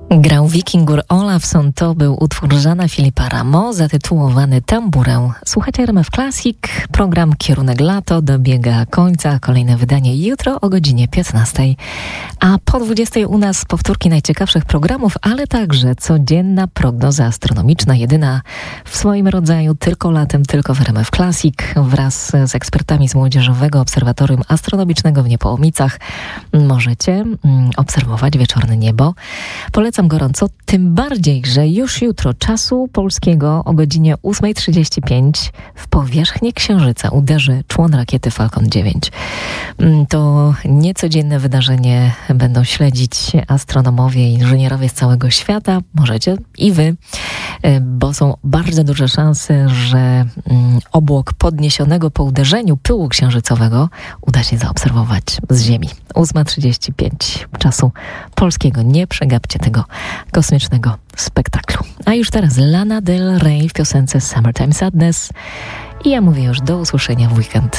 Grał Wikingur Olafsson, to był utwór Jeana Philippa Rameau zatytułowany Tamburę. Słuchajcie RMF Classic, program Kierunek Lato dobiega końca, kolejne wydanie jutro o godzinie 15. A po 20 u nas powtórki najciekawszych programów, ale także codzienna prognoza astronomiczna, jedyna w swoim rodzaju, tylko latem, tylko w RMF Classic, wraz z ekspertami z Młodzieżowego Obserwatorium Astronomicznego w Niepołomicach. Możecie obserwować wieczorne niebo. Polecam gorąco, tym bardziej, że już jutro czasu polskiego o godzinie 8:35 w powierzchnię Księżyca uderzy człon rakiety Falcon 9. To niecodzienne wydarzenie będą śledzić astronomowie i inżynierowie z całego świata. Możecie i wy, bo są bardzo duże szanse, że obłok podniesionego po uderzeniu pyłu księżycowego uda się zaobserwować z Ziemi. 8:35 czasu polskiego. Nie przegapcie tego kosmicznego spektaklu. A już teraz Lana Del Rey w piosence Summertime Sadness. I ja mówię już do usłyszenia w weekend.